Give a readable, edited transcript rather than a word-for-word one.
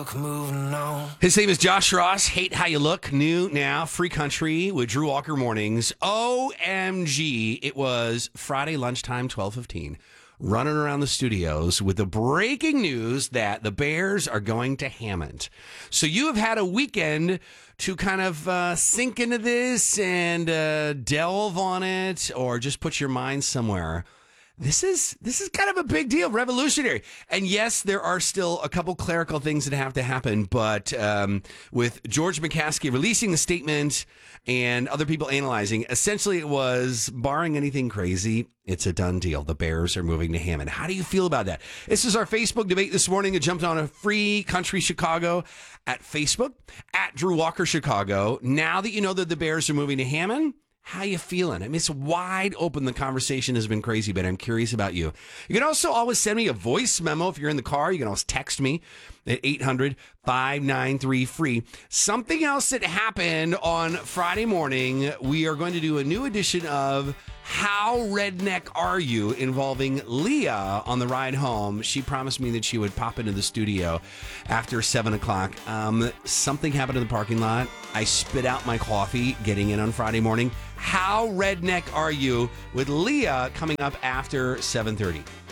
Moving on. His name is Josh Ross. Hate How You Look. New now. Free Country with Drew Walker Mornings. OMG. It was Friday lunchtime, 12:15. Running around the studios with the breaking news that the Bears are going to Hammond. So you have had a weekend to kind of sink into this and delve on it, or just put your mind somewhere. This is kind of a big deal, revolutionary. And yes, there are still a couple clerical things that have to happen, but with George McCaskey releasing the statement and other people analyzing, essentially it was, barring anything crazy, it's a done deal. The Bears are moving to Hammond. How do you feel about that? This is our Facebook debate this morning. It jumped on a Free Country Chicago at Facebook, at Drew Walker Chicago. Now that you know that the Bears are moving to Hammond, how you feeling? I mean, it's wide open. The conversation has been crazy, but I'm curious about you. You can also always send me a voice memo if you're in the car. You can always text me at 800-593-FREE. Something else that happened on Friday morning, we are going to do a new edition of How Redneck Are You, involving Leah on the ride home. She promised me that she would pop into the studio after 7 o'clock. Something happened in the parking lot. I spit out my coffee getting in on Friday morning. How Redneck Are You with Leah coming up after 7:30.